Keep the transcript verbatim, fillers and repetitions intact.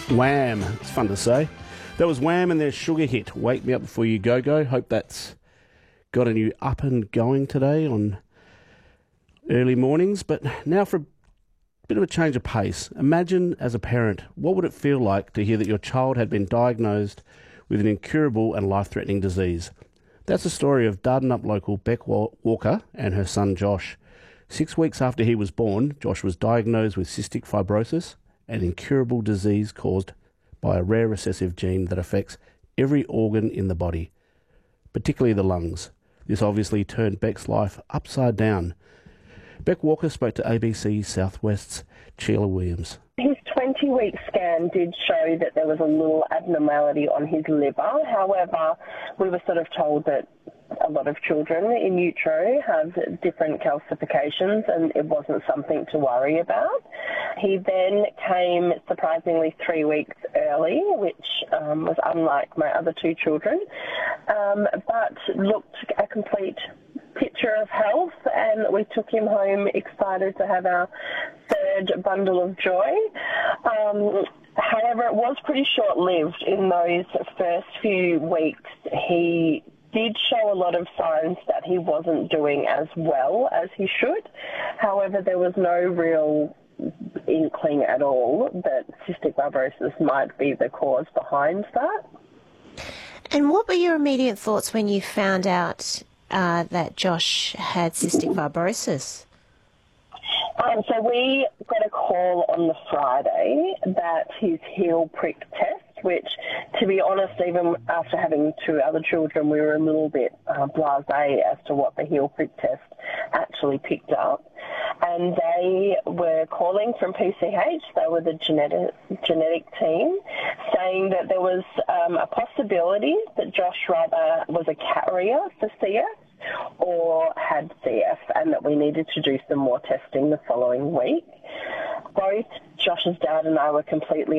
Wham! It's fun to say. That was Wham and their sugar hit, Wake Me Up Before You Go Go. Hope that's gotten you up and going today on early mornings. But now for a bit of a change of pace. Imagine, as a parent, what would it feel like to hear that your child had been diagnosed with an incurable and life-threatening disease? That's the story of Dardanup local Beck Walker and her son Josh. Six weeks after he was born, Josh was diagnosed with cystic fibrosis, an incurable disease caused by a rare recessive gene that affects every organ in the body, particularly the lungs. This obviously turned Beck's life upside down. Beck Walker spoke to A B C Southwest's Sheila Williams. His twenty-week scan did show that there was a little abnormality on his liver. However, we were sort of told that a lot of children in utero have different calcifications and it wasn't something to worry about. He then came surprisingly three weeks early, which um, was unlike my other two children, um, but looked a complete picture of health, and we took him home excited to have our third bundle of joy. Um, however, it was pretty short-lived. In those first few weeks, he did show a lot of signs that he wasn't doing as well as he should. However, there was no real inkling at all that cystic fibrosis might be the cause behind that. And what were your immediate thoughts when you found out uh, that Josh had cystic fibrosis? Um, so we got a call on the Friday that his heel prick test, which, to be honest, even after having two other children, we were a little bit uh, blasé as to what the heel prick test actually picked up. And they were calling from P C H, they were the genetic, genetic team, saying that there was um, a possibility that Josh rather was a carrier for C F or had C F, and that we needed to do some more testing the following week. Both Josh's dad and I were completely